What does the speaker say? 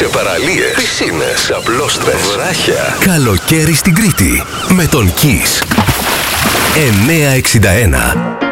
σε παραλίες, πισίνες, απλόστρες, βράχια. Καλοκαίρι στην Κρήτη με τον Kiss 961.